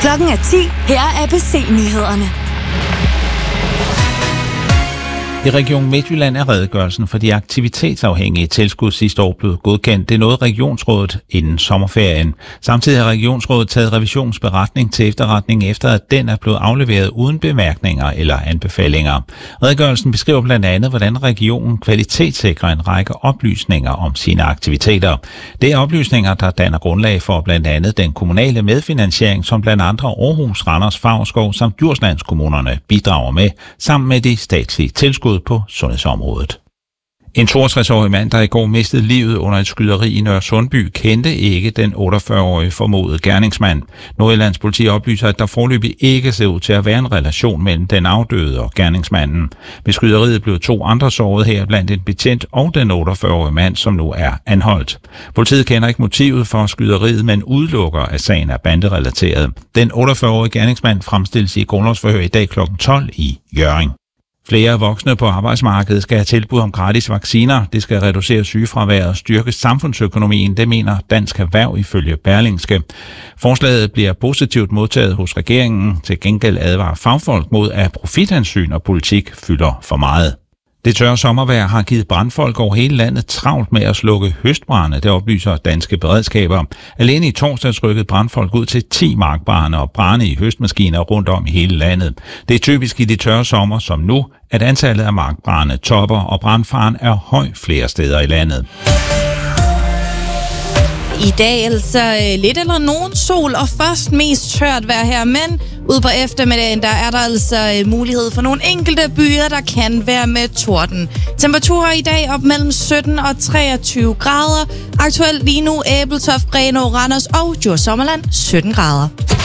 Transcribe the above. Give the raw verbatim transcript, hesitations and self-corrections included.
Klokken er ti. Her er A B C-nyhederne. I Region Midtjylland er redegørelsen for de aktivitetsafhængige tilskud sidste år blevet godkendt. Det nåede regionsrådet inden sommerferien. Samtidig har regionsrådet taget revisionsberetning til efterretning efter, at den er blevet afleveret uden bemærkninger eller anbefalinger. Redegørelsen beskriver blandt andet, hvordan regionen kvalitetssikrer en række oplysninger om sine aktiviteter. Det er oplysninger, der danner grundlag for blandt andet den kommunale medfinansiering, som blandt andre Aarhus, Randers, Favrskov samt Djurslandskommunerne bidrager med, sammen med de statslige tilskud på sundhedsområdet. En toogtres-årig mand, der i går mistede livet under et skyderi i Nørresundby, kendte ikke den otteogfyrre-årige formodede gerningsmand. Nordjyllands politi oplyser, at der foreløbig ikke ser ud til at være en relation mellem den afdøde og gerningsmanden. Ved skyderiet blev to andre såret her blandt en betjent og den otteogfyrre-årige mand, som nu er anholdt. Politiet kender ikke motivet for skyderiet, men udelukker, at sagen er banderelateret. Den otteogfyrre-årige gerningsmand fremstilles i grundlovsforhør i dag klokken tolv i Hjørring. Flere voksne på arbejdsmarkedet skal have tilbud om gratis vacciner. Det skal reducere sygefraværet og styrke samfundsøkonomien, det mener Dansk Erhverv ifølge Berlingske. Forslaget bliver positivt modtaget hos regeringen. Til gengæld advarer fagfolk mod, at profithensyn og politik fylder for meget. Det tørre sommervejr har givet brandfolk over hele landet travlt med at slukke høstbrande, det oplyser danske beredskaber. Alene i torsdags rykkede brandfolk ud til ti markbrande og brande i høstmaskiner rundt om i hele landet. Det er typisk i de tørre sommer som nu, at antallet af markbrande topper, og brandfaren er høj flere steder i landet. I dag altså lidt eller nogen sol og først mest tørt vejr her, men ude på eftermiddagen der er der altså mulighed for nogle enkelte byer, der kan være med torden. Temperaturer i dag op mellem sytten og treogtyve grader. Aktuelt lige nu Ebeltoft, Grenaa, Randers og Djursommerland sytten grader.